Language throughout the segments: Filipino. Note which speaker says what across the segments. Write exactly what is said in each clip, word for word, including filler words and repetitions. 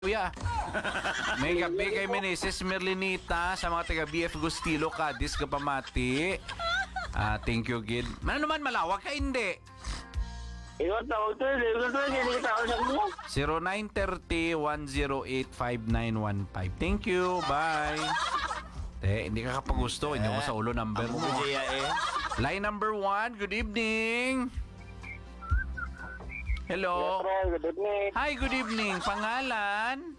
Speaker 1: Kuya, may gabi kay Meneses Merlinita sa mga taga B F Gustilo, Cadiz, Kapamati. Ah, thank you, Gid. Ano naman, malawak ka, hindi?
Speaker 2: Ikaw tawag to, ikaw to, hindi kita ako sa mo.
Speaker 1: zero nine three zero one zero eight five nine one five. Thank you, bye. Te, hindi ka kapagusto. Hindi mo sa ulo number
Speaker 3: Ang
Speaker 1: mo.
Speaker 3: bumujaya eh.
Speaker 1: Line number one, good evening. Hello.
Speaker 2: Yes, Troy, good evening.
Speaker 1: Hi, good evening. Pangalan?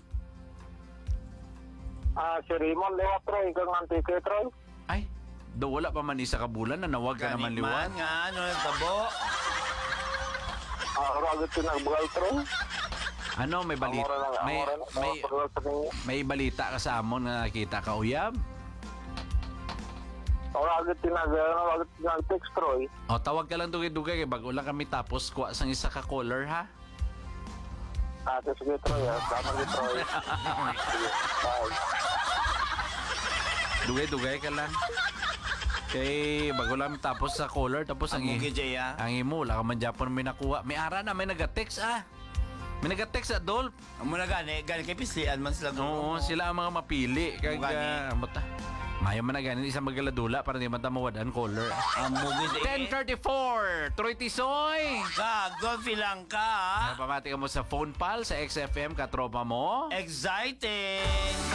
Speaker 2: Ah, si Raymond Lewa, Troy, ikaw ng antike, Troy.
Speaker 1: Ay, do wala pa man isa ka bulan na nawag ka naman
Speaker 3: Ganit
Speaker 1: liwan.
Speaker 3: man nga, ano, tabo.
Speaker 2: Ah, ragit yung nagbagal, Troy.
Speaker 1: Ano, may balita?
Speaker 2: Amora lang,
Speaker 1: May,
Speaker 2: amora lang.
Speaker 1: may,
Speaker 2: Amora sa ninyo.
Speaker 1: may balita ka sa amon na nakita ka, uyab?
Speaker 2: Ragit yung nag, ragit yung nag-text, Troy.
Speaker 1: O, tawag ka lang dugay-dugay kay bago lang kami tapos kuha sang isa ka caller, ha?
Speaker 2: Ah, sige, Troy, ah. Tama ni Troy. Sige, bye.
Speaker 1: Dugay-dugay ka lang. Kay bago lang tapos sa caller tapos ang
Speaker 3: Ang
Speaker 1: i-
Speaker 3: bumujaya.
Speaker 1: ang imo, wala ka man Japon may nakuha. May ara na, may nag-text, ah. May nag-text, Adolf.
Speaker 3: Ang muna gani, gani kay Pislian man sila.
Speaker 1: Oo, sila ang mga mapili. Kag,
Speaker 3: Gani.
Speaker 1: uh, mata. Mayo man na ganin, isang magaladula para di man tamawadan caller.
Speaker 3: Ang mugid eh.
Speaker 1: ten thirty-four, Troy Tisoy.
Speaker 3: Ka, golfi lang ka.
Speaker 1: Pamati ka mo sa phone pal, sa X F M, katropa mo.
Speaker 3: Exciting!